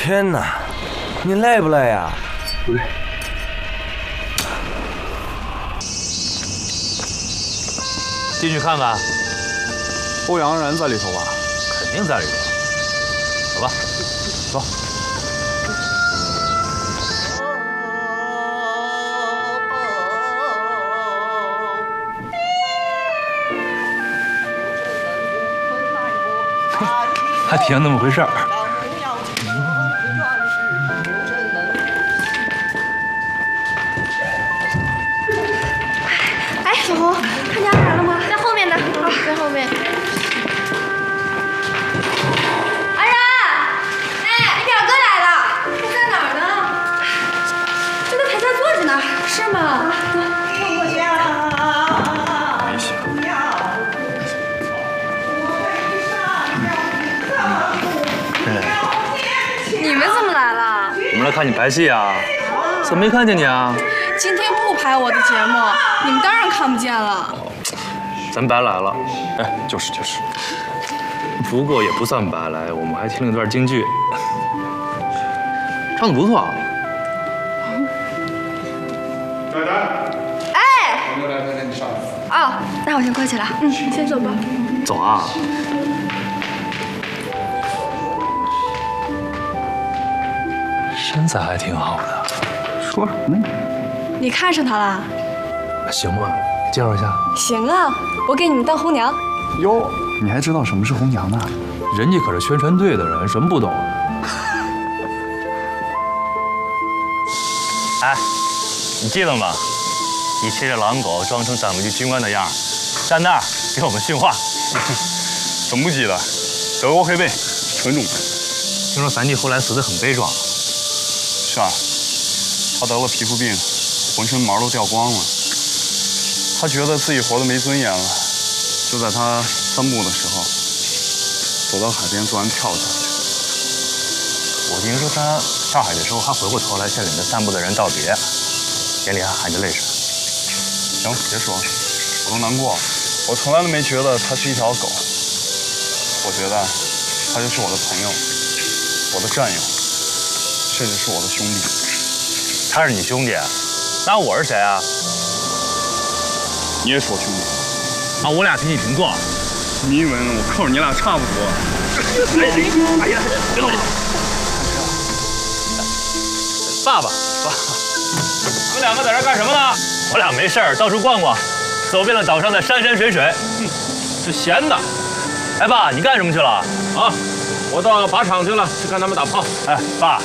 天哪，你累不累呀？ 不累。 进去看看。 欧阳然在里头吧？ 肯定在里头。走吧，走。还挺像那么回事儿。 哎，小红，看见二然了吗？在后面呢，好，在后面。二然，哎，你表哥来了，他在哪儿呢？就在台下坐着呢，是吗？ 没醒。 你们怎么来了？ 我们来看你排戏啊，怎么没看见你啊？ 今天不排我的节目，你们当然看不见了。 咱白来了。 哎，就是。 不过也不算白来，我们还听了段京剧，唱得不错啊。 丹丹， 哎， 我们来看你上。 哦，那我先过去了。你先走吧。 走啊。身材还挺好的。 说什么呢？ 你看上他了？ 行吗？介绍一下。 行啊，我给你们当红娘。 哟，你还知道什么是红娘呢？ 人家可是宣传队的人，什么不懂啊？哎，你记得吗？你骑着狼狗，装成咱们局军官的样儿，站那儿给我们训话。 怎么不记得？德国黑背，纯种。 听说樊弟后来死得很悲壮。 是啊，他得了皮肤病，浑身毛都掉光了。他觉得自己活得没尊严了，就在他3步的时候，走到海边突然跳下去。 我听说他上海的时候还回过头来向领着散步的人道别，眼里还含着泪水。 行，别说了，我都难过了。我从来都没觉得他是一条狗，我觉得他就是我的朋友，我的战友，甚至是我的兄弟。 他是你兄弟，那我是谁啊？ 你也是我兄弟。 啊，我俩平起平坐。 你以为呢？我扣着你俩差不多。 哎呀，别动！爸爸，你们两个在这干什么呢？我俩没事儿，到处逛逛，走遍了岛上的山山水水。是闲的。哎，爸，你干什么去了？ 啊，我到靶场去了，去看他们打炮。 哎，爸。